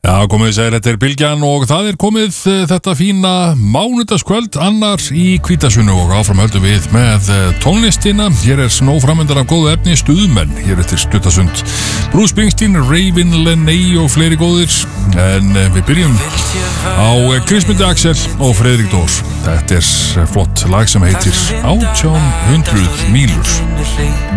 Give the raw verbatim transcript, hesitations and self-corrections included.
Já, komið sæl, þetta er Bylgjan og það er komið uh, þetta fína mánudagskvöld, annar í Hvítasunnu og áfram höldum við með uh, tónlistina. Hér er snóframöndar af góðu efni, stuðmenn, hér eftir Stuttasund, Bruce Springsteen, Raven Leney og fleiri góðir. En uh, við byrjum á uh, Krismundi Axel og Fredrik Dór. Þetta er uh, flott lag sem heitir átján hundruð mílur.